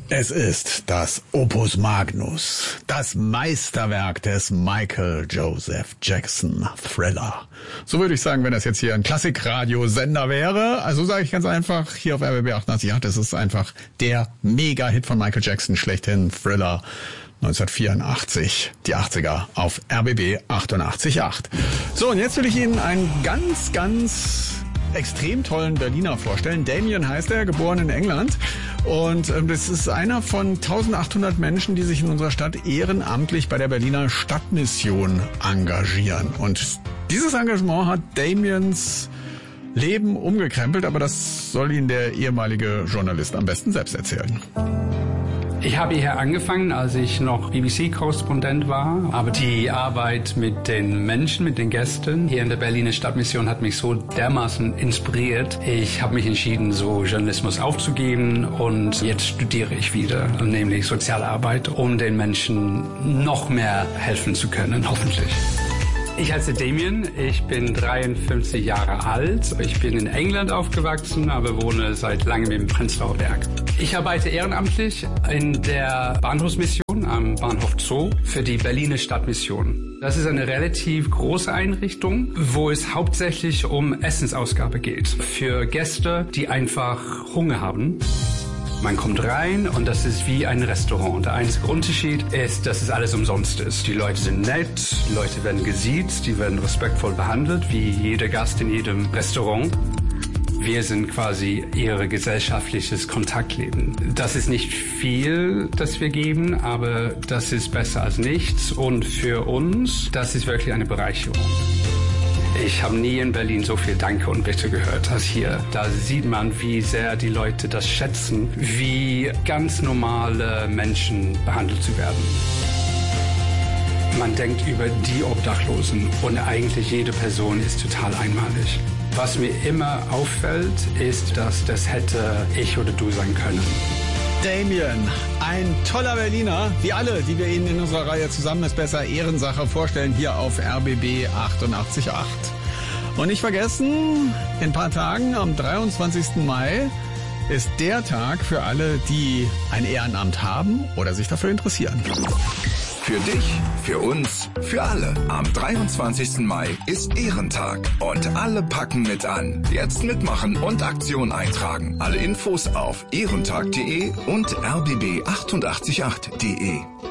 Es ist das Opus Magnus, das Meisterwerk des Michael Joseph Jackson, Thriller. So würde ich sagen, wenn das jetzt hier ein Klassikradiosender wäre. Also sage ich ganz einfach, hier auf RBB 88.8, das ist einfach der Mega-Hit von Michael Jackson, schlechthin Thriller 1984, die 80er auf RBB 88.8. So, und jetzt will ich Ihnen einen ganz extrem tollen Berliner vorstellen. Damien heißt er, geboren in England. Und das ist einer von 1800 Menschen, die sich in unserer Stadt ehrenamtlich bei der Berliner Stadtmission engagieren. Und dieses Engagement hat Damiens Leben umgekrempelt, aber das soll Ihnen der ehemalige Journalist am besten selbst erzählen. Ich habe hier angefangen, als ich noch BBC-Korrespondent war. Aber die Arbeit mit den Menschen, mit den Gästen hier in der Berliner Stadtmission hat mich so dermaßen inspiriert. Ich habe mich entschieden, so Journalismus aufzugeben und jetzt studiere ich wieder, nämlich Sozialarbeit, um den Menschen noch mehr helfen zu können, hoffentlich. Ich heiße Damien, ich bin 53 Jahre alt. Ich bin in England aufgewachsen, aber wohne seit langem im Prenzlauer Berg. Ich arbeite ehrenamtlich in der Bahnhofsmission am Bahnhof Zoo für die Berliner Stadtmission. Das ist eine relativ große Einrichtung, wo es hauptsächlich um Essensausgabe geht. Für Gäste, die einfach Hunger haben. Man kommt rein und das ist wie ein Restaurant. Der einzige Unterschied ist, dass es alles umsonst ist. Die Leute sind nett, die Leute werden gesiezt, die werden respektvoll behandelt, wie jeder Gast in jedem Restaurant. Wir sind quasi ihr gesellschaftliches Kontaktleben. Das ist nicht viel, das wir geben, aber das ist besser als nichts. Und für uns, das ist wirklich eine Bereicherung. Ich habe nie in Berlin so viel Danke und Bitte gehört als hier. Da sieht man, wie sehr die Leute das schätzen, wie ganz normale Menschen behandelt zu werden. Man denkt über die Obdachlosen und eigentlich jede Person ist total einmalig. Was mir immer auffällt, ist, dass das hätte ich oder du sein können. Damien, ein toller Berliner, wie alle, die wir Ihnen in unserer Reihe Zusammen ist besser Ehrensache vorstellen, hier auf RBB 88.8. Und nicht vergessen, in ein paar Tagen, am 23. Mai, ist der Tag für alle, die ein Ehrenamt haben oder sich dafür interessieren. Für dich, für uns, für alle. Am 23. Mai ist Ehrentag und alle packen mit an. Jetzt mitmachen und Aktion eintragen. Alle Infos auf ehrentag.de und rbb888.de.